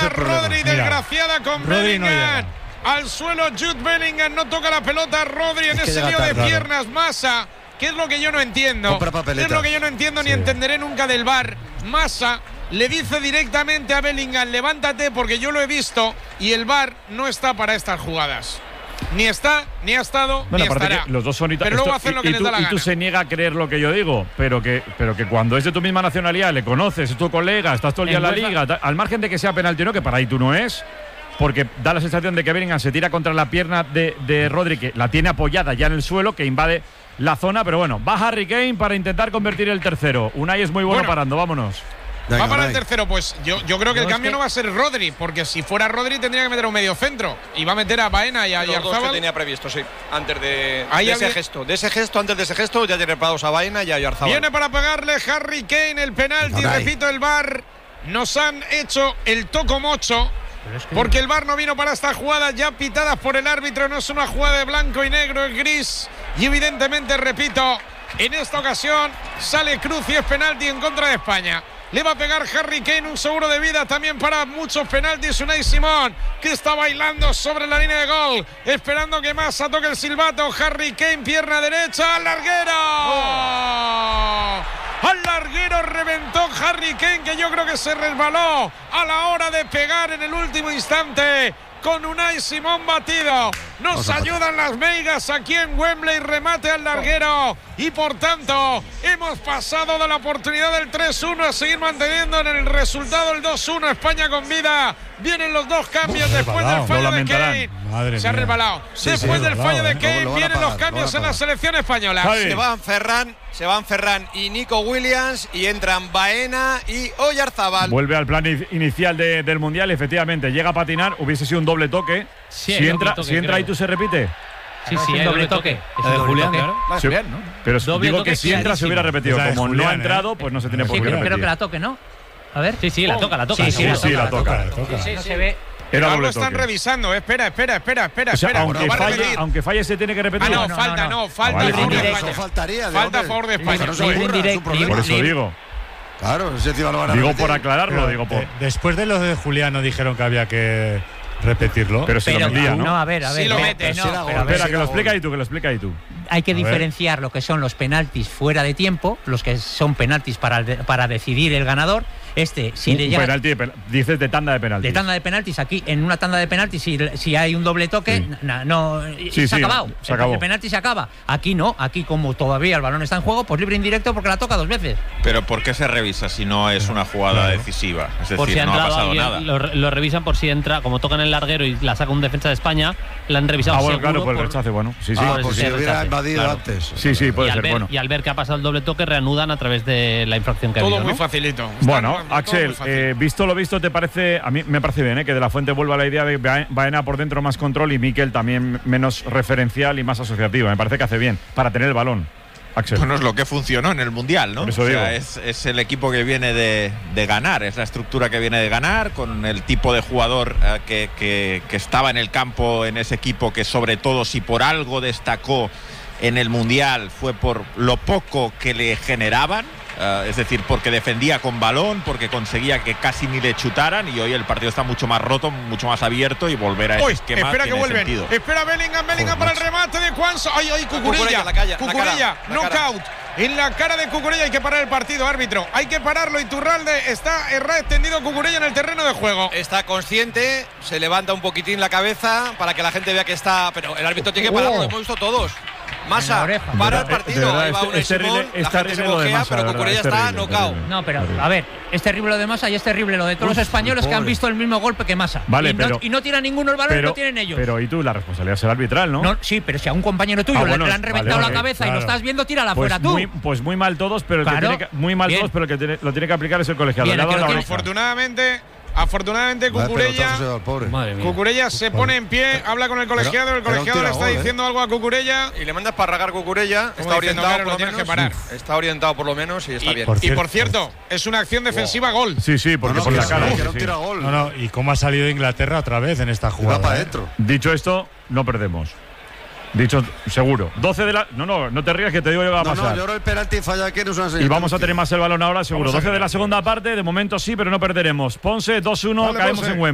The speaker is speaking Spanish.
a Rodri, desgraciada con Bellingham. Al suelo Jude Bellingham, no toca la pelota Rodri en ese lío de piernas. Massa, ¿qué es lo que yo no entiendo? ¿Qué es lo que yo no entiendo ni entenderé nunca del VAR? Massa le dice directamente a Bellingham, levántate porque yo lo he visto, y el VAR no está para estas jugadas. Ni está, ni ha estado, ni estará. Los dos son pero luego hacen lo que les da la gana. Y tú se niega a creer lo que yo digo, pero que cuando es de tu misma nacionalidad, le conoces, es tu colega, estás todo el día en la liga, al margen de que sea penalti o no, que para ahí tú no es, porque da la sensación de que Bellingham se tira contra la pierna de Rodri, que la tiene apoyada ya en el suelo, que invade la zona, pero bueno, va Harry Kane para intentar convertir el tercero. Unai es muy bueno parando, vámonos. Va para el tercero, pues yo creo que el cambio no va a ser Rodri, porque si fuera Rodri tendría que meter un medio centro y va a meter a Baena y a Oyarzabal. Los dos que tenía previsto, sí, antes de ese gesto. Antes de ese gesto ya tiene preparados a Baena y a Oyarzabal. Viene para pegarle Harry Kane el penalti, repito, el VAR. Nos han hecho el tocomocho, porque el VAR no vino para esta jugada ya pitadas por el árbitro. No es una jugada de blanco y negro, es gris. Y evidentemente, repito, en esta ocasión sale Cruz y es penalti en contra de España. Le va a pegar Harry Kane un seguro de vida también para muchos penaltis. Unai Simón, que está bailando sobre la línea de gol, esperando que Massa toque el silbato. Harry Kane, pierna derecha, al larguero. Al larguero reventó Harry Kane, que yo creo que se resbaló a la hora de pegar en el último instante. Con Unai Simón batido. Nos ayudan las meigas aquí en Wembley. Remate al larguero. Y por tanto, hemos pasado de la oportunidad del 3-1 a seguir manteniendo en el resultado el 2-1. España con vida. Vienen los dos cambios después del fallo de Kane. Se ha resbalado. Después del fallo de Kane vienen los cambios en la selección española. Se van Ferran y Nico Williams y entran Baena y Oyarzabal. Vuelve al plan inicial del Mundial, efectivamente. Llega a patinar, hubiese sido un doble toque. Sí, si entra y tú se repite. Sí, hay doble toque. Es el Julián, claro. Sí, bien, ¿no? Pero digo que si entra se hubiera repetido. Como no ha entrado, pues no se tiene por qué repetir. Creo que la toque, ¿no? A ver. Sí, la toca. Sí, la toca. No se ve. Pero lo están revisando. Espera. O sea, aunque falle se tiene que repetir. Falta a favor de España. Por eso digo. Claro, ese tío lo van a digo repetir. por aclararlo, digo por. Después de lo de Juliano dijeron que había que repetirlo. Pero si lo metía, ¿no? No, a ver. Sí lo mete. Espera, que lo explica ahí tú. Hay que diferenciar lo que son los penaltis fuera de tiempo, los que son penaltis para decidir el ganador. Si le llega penalti, dices de tanda de penaltis. De tanda de penaltis, aquí en una tanda de penaltis, si hay un doble toque, se ha acabado. Se acabó. El penalti se acaba. Aquí no, aquí como todavía el balón está en juego, pues libre indirecto porque la toca dos veces. Pero ¿por qué se revisa si no es una jugada decisiva? Es decir, si no ha pasado nada. Lo revisan por si entra, como tocan el larguero y la saca un defensa de España, la han revisado seguro. Claro, por el rechace, por si hubiera invadido antes. Sí, puede ser, bueno. Y al ver que ha pasado el doble toque, reanudan a través de la infracción que ha habido. Todo muy facilito. Bueno, Axel, visto lo visto, ¿te parece? A mí me parece bien, que de la Fuente vuelva la idea de Baena por dentro más control y Mikel también menos referencial y más asociativa. Me parece que hace bien para tener el balón. Axel. Bueno, es lo que funcionó en el Mundial, ¿no? Por eso digo. Es el equipo que viene de ganar, es la estructura que viene de ganar, con el tipo de jugador que estaba en el campo en ese equipo, que sobre todo si por algo destacó en el Mundial fue por lo poco que le generaban. Es decir, porque defendía con balón, porque conseguía que casi ni le chutaran, y hoy el partido está mucho más roto, mucho más abierto, y volver a ese esquema. Espera que vuelven. Sentido. Espera Bellingham para el remate de Juanso. ¡Ay, Cucurella! Cucurella, knockout. En la cara de Cucurella. Hay que parar el partido, árbitro. Hay que pararlo. Iturralde está extendido Cucurella en el terreno de juego. Está consciente, se levanta un poquitín la cabeza para que la gente vea que está. Pero el árbitro tiene que pararlo, lo hemos visto todos. Massa, para el partido. Ahí va Unai Simón, la gente se mojea, pero Cucurella está knockout. No, pero a ver, es terrible lo de Massa y es terrible lo de todos los españoles que han visto el mismo golpe que Massa. Vale, y no tira ninguno el balón y lo tienen ellos. Pero y tú, la responsabilidad será arbitral, ¿no? Sí, pero si a un compañero tuyo le han reventado la cabeza y lo estás viendo, tírala fuera tú. Pues muy mal todos, pero el que lo tiene que aplicar es el colegiado. Afortunadamente Cucurella se pone en pie, habla con el colegiado, el colegiado le está diciendo algo a Cucurella y le manda esparragar Cucurella, está orientado por lo menos, que parar. Está orientado por lo menos y está bien. Y por cierto, es una acción defensiva gol. Sí, porque por la cara. No, y cómo ha salido Inglaterra otra vez en esta jugada. Va para adentro. Dicho esto, no perdemos. Dicho, seguro. 12 de la. No te rías que te digo que va a pasar. No, yo creo el penalti falla aquí, no es una serie. Y vamos a tener más el balón ahora, seguro. 12 de la segunda parte, de momento sí, pero no perderemos. Ponce 2-1, caemos en Wembley.